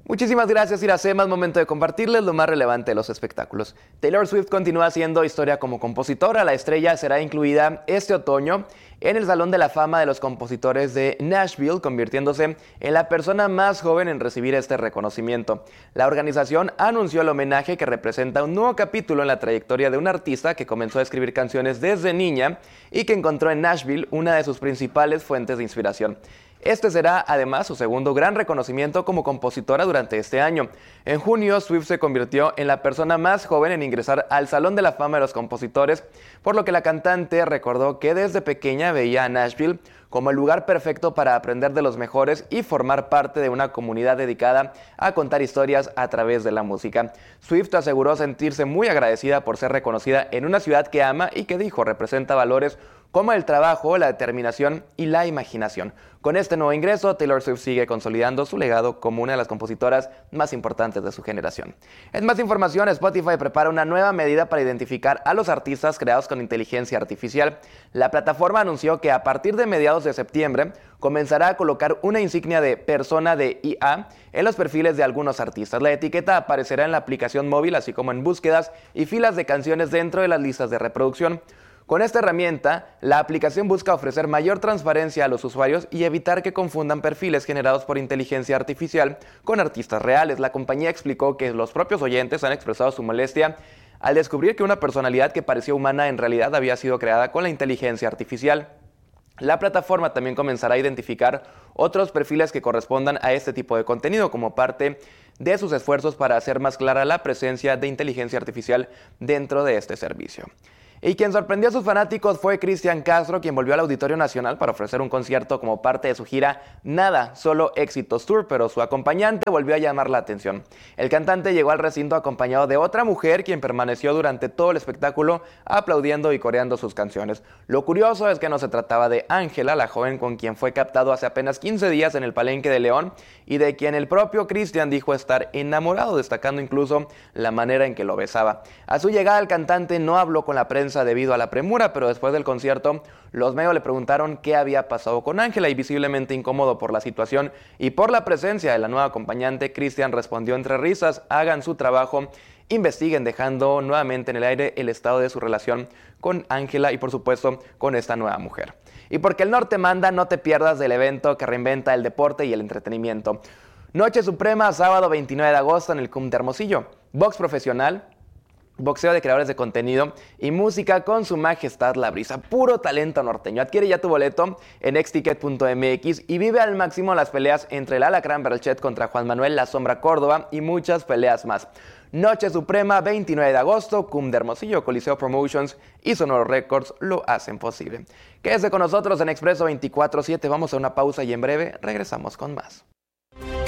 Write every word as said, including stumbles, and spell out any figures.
Muchísimas gracias, Iracema. Es momento de compartirles lo más relevante de los espectáculos. Taylor Swift continúa haciendo historia como compositora. La estrella será incluida este otoño en el Salón de la Fama de los Compositores de Nashville, convirtiéndose en la persona más joven en recibir este reconocimiento. La organización anunció el homenaje que representa un nuevo capítulo en la trayectoria de una artista que comenzó a escribir canciones desde niña y que encontró en Nashville una de sus principales fuentes de inspiración. Este será, además, su segundo gran reconocimiento como compositora durante este año. En junio, Swift se convirtió en la persona más joven en ingresar al Salón de la Fama de los Compositores, por lo que la cantante recordó que desde pequeña veía a Nashville como el lugar perfecto para aprender de los mejores y formar parte de una comunidad dedicada a contar historias a través de la música. Swift aseguró sentirse muy agradecida por ser reconocida en una ciudad que ama y que dijo representa valores como el trabajo, la determinación y la imaginación. Con este nuevo ingreso, Taylor Swift sigue consolidando su legado como una de las compositoras más importantes de su generación. En más información, Spotify prepara una nueva medida para identificar a los artistas creados con inteligencia artificial. La plataforma anunció que a partir de mediados de septiembre comenzará a colocar una insignia de persona de I A en los perfiles de algunos artistas. La etiqueta aparecerá en la aplicación móvil, así como en búsquedas y filas de canciones dentro de las listas de reproducción. Con esta herramienta, la aplicación busca ofrecer mayor transparencia a los usuarios y evitar que confundan perfiles generados por inteligencia artificial con artistas reales. La compañía explicó que los propios oyentes han expresado su molestia al descubrir que una personalidad que parecía humana en realidad había sido creada con la inteligencia artificial. La plataforma también comenzará a identificar otros perfiles que correspondan a este tipo de contenido como parte de sus esfuerzos para hacer más clara la presencia de inteligencia artificial dentro de este servicio. Y quien sorprendió a sus fanáticos fue Cristian Castro, quien volvió al Auditorio Nacional para ofrecer un concierto como parte de su gira Nada, Solo Éxitos Tour, pero su acompañante volvió a llamar la atención. El cantante llegó al recinto acompañado de otra mujer, quien permaneció durante todo el espectáculo aplaudiendo y coreando sus canciones. Lo curioso es que no se trataba de Ángela, la joven con quien fue captado hace apenas quince días en el Palenque de León y de quien el propio Cristian dijo estar enamorado, destacando incluso la manera en que lo besaba. A su llegada, el cantante no habló con la prensa debido a la premura, pero después del concierto los medios le preguntaron qué había pasado con Ángela y visiblemente incómodo por la situación y por la presencia de la nueva acompañante, Cristian respondió entre risas: hagan su trabajo, investiguen, dejando nuevamente en el aire el estado de su relación con Ángela y por supuesto con esta nueva mujer. Y porque el norte manda, no te pierdas del evento que reinventa el deporte y el entretenimiento. Noche Suprema, sábado veintinueve de agosto en el C U M de Hermosillo. Box profesional, boxeo de creadores de contenido y música con su majestad La Brisa. Puro talento norteño. Adquiere ya tu boleto en exticket punto m x y vive al máximo las peleas entre el Alacrán Berchet contra Juan Manuel La Sombra Córdoba y muchas peleas más. Noche Suprema, veintinueve de agosto, C U M de Hermosillo, Coliseo Promotions y Sonoro Records lo hacen posible. Quédese con nosotros en Expreso veinticuatro siete. Vamos a una pausa y en breve regresamos con más.